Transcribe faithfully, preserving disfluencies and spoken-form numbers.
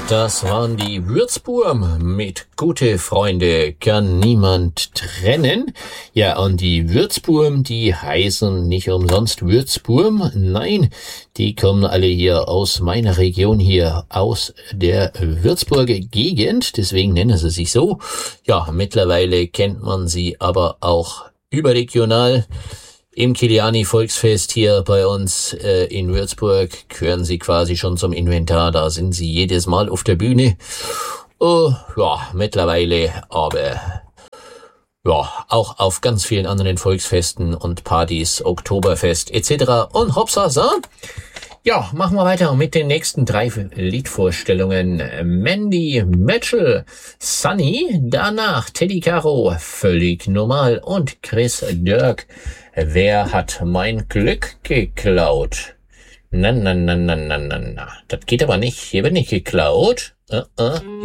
Das waren die Würzburm mit Gute Freunde kann niemand trennen. Ja, und die Würzburm, die heißen nicht umsonst Würzburm. Nein, die kommen alle hier aus meiner Region hier, aus der Würzburger Gegend. Deswegen nennen sie sich so. Ja, mittlerweile kennt man sie aber auch überregional. Im Kiliani-Volksfest hier bei uns äh, in Würzburg gehören sie quasi schon zum Inventar. Da sind sie jedes Mal auf der Bühne. Uh, ja, mittlerweile aber ja auch auf ganz vielen anderen Volksfesten und Partys, Oktoberfest et cetera. Und hopsasa. Ja, machen wir weiter mit den nächsten drei Liedvorstellungen. Mandy Mitchell, Sunny, danach Teddy Caro, völlig normal und Chris Dirk. Wer hat mein Glück geklaut? Na, na, na, na, na, na, na. Das geht aber nicht. Hier wird nicht geklaut. Uh, uh.